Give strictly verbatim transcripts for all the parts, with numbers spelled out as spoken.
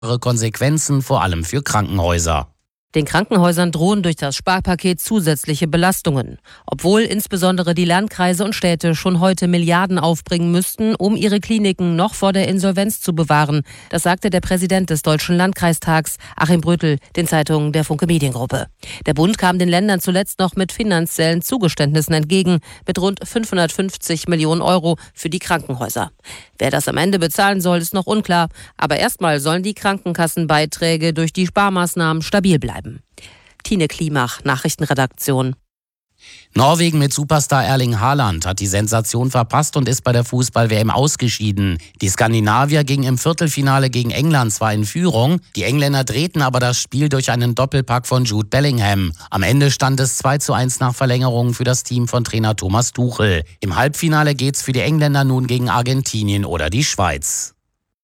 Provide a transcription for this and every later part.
Konsequenzen, vor allem für Krankenhäuser. Den Krankenhäusern drohen durch das Sparpaket zusätzliche Belastungen. Obwohl insbesondere die Landkreise und Städte schon heute Milliarden aufbringen müssten, um ihre Kliniken noch vor der Insolvenz zu bewahren. Das sagte der Präsident des Deutschen Landkreistags, Achim Brötel, den Zeitungen der Funke Mediengruppe. Der Bund kam den Ländern zuletzt noch mit finanziellen Zugeständnissen entgegen, mit rund fünfhundertfünfzig Millionen Euro für die Krankenhäuser. Wer das am Ende bezahlen soll, ist noch unklar. Aber erstmal sollen die Krankenkassenbeiträge durch die Sparmaßnahmen stabil bleiben. Tine Klimach, Nachrichtenredaktion. Norwegen mit Superstar Erling Haaland hat die Sensation verpasst und ist bei der Fußball-W M ausgeschieden. Die Skandinavier gingen im Viertelfinale gegen England zwar in Führung, die Engländer drehten aber das Spiel durch einen Doppelpack von Jude Bellingham. Am Ende stand es zwei zu eins nach Verlängerung für das Team von Trainer Thomas Tuchel. Im Halbfinale geht's für die Engländer nun gegen Argentinien oder die Schweiz.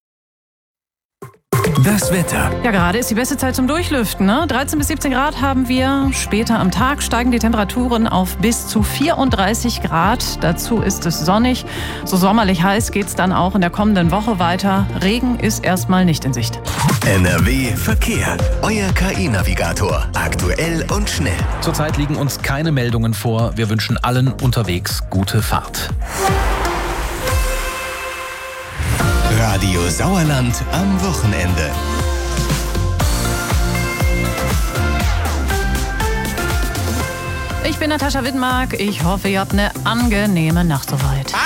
Das Wetter. Ja, gerade ist die beste Zeit zum Durchlüften. Ne? dreizehn bis siebzehn Grad haben wir. Später am Tag steigen die Temperaturen auf bis zu vierunddreißig Grad. Dazu ist es sonnig. So sommerlich heiß geht es dann auch in der kommenden Woche weiter. Regen ist erstmal nicht in Sicht. N R W Verkehr. Euer K I-Navigator. Aktuell und schnell. Zurzeit liegen uns keine Meldungen vor. Wir wünschen allen unterwegs gute Fahrt. Radio Sauerland am Wochenende. Ich bin Natascha Wittmark. Ich hoffe, ihr habt eine angenehme Nacht soweit.